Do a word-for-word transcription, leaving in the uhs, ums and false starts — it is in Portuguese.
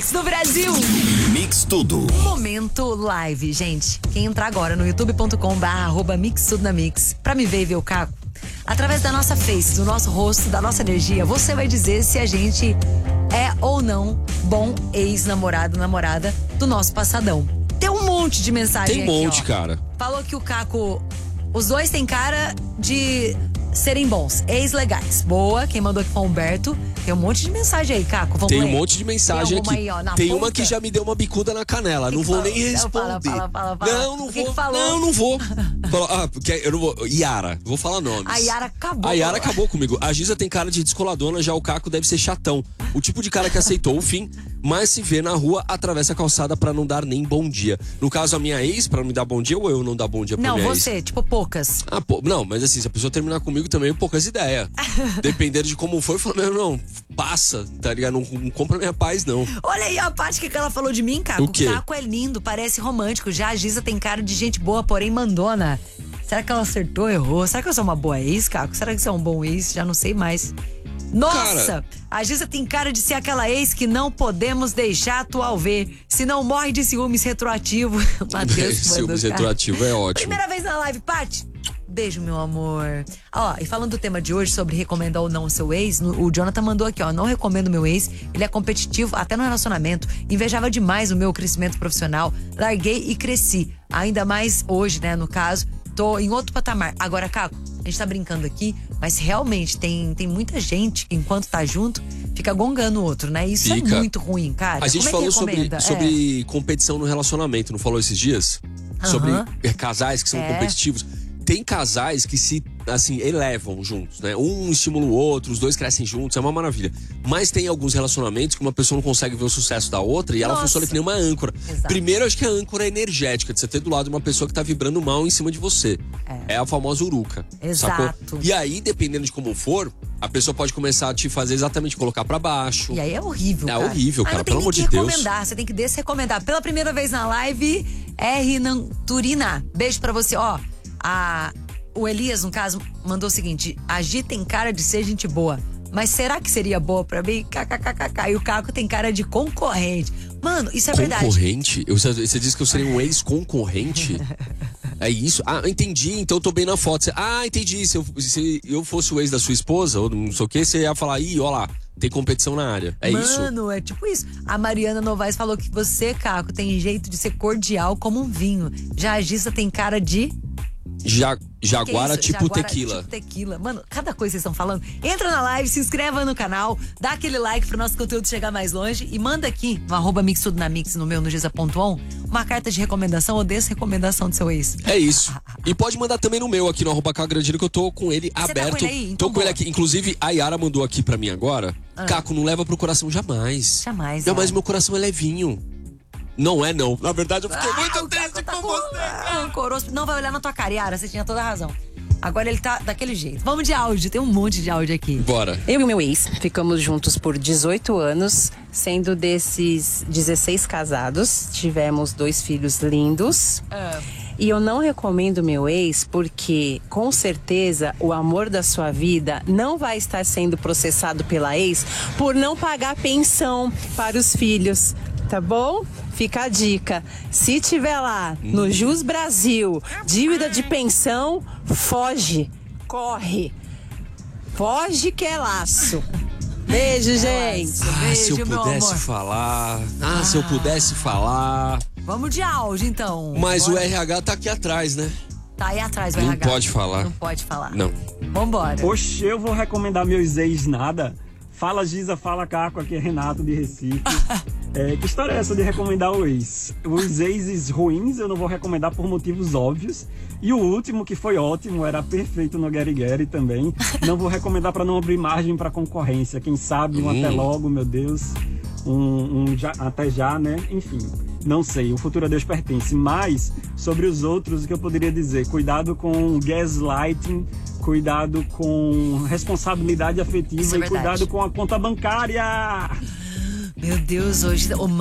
Mix do Brasil. Mix Tudo. Momento live, gente. Quem entrar agora no youtube ponto com barra arroba Mix Tudo na Mix pra me ver e ver o Caco, através da nossa face, do nosso rosto, da nossa energia, você vai dizer se a gente é ou não bom ex-namorado, namorada do nosso passadão. Tem um monte de mensagem Tem aqui, um monte, ó. cara. Falou que o Caco, os dois têm cara de serem bons, ex-legais. Boa, quem mandou aqui foi o Humberto. Tem um monte de mensagem aí, Caco, vamos Tem ler. um monte de mensagem Tem aqui. aí, ó, na Tem ponta? uma que já me deu uma bicuda na canela. Que Não que vou falou? nem Não, responder. fala, fala, fala, fala. Não, não O que vou. que falou? Não, não vou. Fala, ah, porque eu não vou. Yara, vou falar nomes. A Yara acabou. A Yara acabou comigo. A Giza tem cara de descoladona, já o Caco deve ser chatão. O tipo de cara que aceitou o fim, mas se vê na rua, atravessa a calçada pra não dar nem bom dia. No caso, a minha ex, pra não me dar bom dia, ou eu não dar bom dia pra Não, minha você, ex? tipo poucas. Ah, pô, não, mas assim, se a pessoa terminar comigo também, poucas ideias. Dependendo de como foi, eu falo, meu, não, passa, tá ligado? Não, não compra minha paz, não. Olha aí a parte que ela falou de mim, Caco. O quê? O Caco é lindo, parece romântico. Já a Giza tem cara de gente boa, porém mandona. Será que ela acertou, errou? Será que eu sou uma boa ex, Caco? Será que você é um bom ex? Já não sei mais. Nossa! Cara, a Giza tem cara de ser aquela ex que não podemos deixar atual ver. Se não morre de ciúmes retroativo. Matheus, ciúmes retroativo é ótimo. Primeira vez na live, Paty. Beijo, meu amor. Ó, e falando do tema de hoje sobre recomendar ou não o seu ex, no, o Jonathan mandou aqui, ó, não recomendo meu ex, ele é competitivo até no relacionamento, invejava demais o meu crescimento profissional, larguei e cresci, ainda mais hoje, né, no caso, tô em outro patamar. Agora, Caco, a gente tá brincando aqui, mas realmente tem, tem muita gente que enquanto tá junto, fica gongando o outro, né? Isso Fica. é muito ruim, cara. A gente Como é que falou sobre, recomenda? sobre competição no relacionamento, não falou esses dias? Aham. Sobre eh, casais que são É. competitivos. Tem casais que se, assim, elevam juntos, né? Um estimula o outro, os dois crescem juntos, é uma maravilha. Mas tem alguns relacionamentos que uma pessoa não consegue ver o sucesso da outra e ela Nossa. funciona que nem uma âncora. Exato. Primeiro, acho que a âncora é energética, de você ter do lado uma pessoa que tá vibrando mal em cima de você. É, é a famosa uruca. Exato. Sacou? E aí, dependendo de como for, a pessoa pode começar a te fazer exatamente colocar pra baixo. E aí é horrível, É cara. horrível, cara, Ah, pelo amor tem de que Deus. recomendar, você tem que desrecomendar. Pela primeira vez na live, R. Turina. Beijo pra você, ó. A, o Elias, no caso, mandou o seguinte: a Gi tem cara de ser gente boa, mas será que seria boa pra mim? KKKK. E o Caco tem cara de concorrente. Mano, isso é verdade. Concorrente? Eu- Você disse que eu seria um ex-concorrente? É isso? Ah, entendi, então eu tô bem na foto. Você- Ah, entendi. Se eu, se eu fosse o ex da sua esposa, ou não sei o que, você ia falar, ih, ó lá, tem competição na área. É isso? Mano, é tipo isso. A Mariana Novaes falou que você, Caco, tem jeito de ser cordial como um vinho. Já a Gissa tem cara de... Ja, Que jaguara isso? tipo Jaguara tequila. Tipo tequila. Mano, cada coisa que vocês estão falando. Entra na live, se inscreva no canal, dá aquele like pro nosso conteúdo chegar mais longe e manda aqui no arroba Mix Tudo na Mix, no meu, no giza ponto on, uma carta de recomendação ou desrecomendação do seu ex. É isso. E pode mandar também no meu aqui no arroba Cagrandino, que eu tô com ele tá com aberto. ele aí? Então tô com ele boa. aqui. Inclusive, a Yara mandou aqui pra mim agora. Caco, não leva pro coração jamais. Jamais, Jamais, Yara. meu coração é levinho. Não é, não. Na verdade, eu fiquei Ah, muito o triste Caco tá com com você. rancoroso. Não vai olhar na tua cara, Yara, você tinha toda a razão. Agora ele tá daquele jeito. Vamos de áudio, tem um monte de áudio aqui. Bora. Eu e o meu ex ficamos juntos por dezoito anos, sendo desses dezesseis casados. Tivemos dois filhos lindos. E eu não recomendo meu ex porque, com certeza, o amor da sua vida não vai estar sendo processado pela ex por não pagar pensão para os filhos, tá bom? Fica a dica. Se tiver lá no Jus Brasil dívida de pensão, foge, corre. Foge que é laço. Beijo, gente. Ah, se eu Beijo, meu pudesse amor. falar. Ah, se eu pudesse falar. Vamos de áudio, então. Mas Bora. o R H tá aqui atrás, né? Tá aí atrás, o Não R H. pode falar. Não pode falar. Não. Vambora. Oxe, eu vou recomendar meus ex nada. Fala Giza, fala Caco, aqui é Renato de Recife. É, que história é essa de recomendar o ex? Os exes ruins eu não vou recomendar por motivos óbvios. E o último, que foi ótimo, era perfeito no Gary Gary também. Não vou recomendar para não abrir margem para concorrência. Quem sabe um Hum. até logo, meu Deus. Um, um já, até já, né? Enfim, não sei, o futuro a Deus pertence. Mas, sobre os outros, o que eu poderia dizer? Cuidado com gaslighting, cuidado com responsabilidade afetiva Isso é e verdade. cuidado com a conta bancária. Meu Deus, hoje... o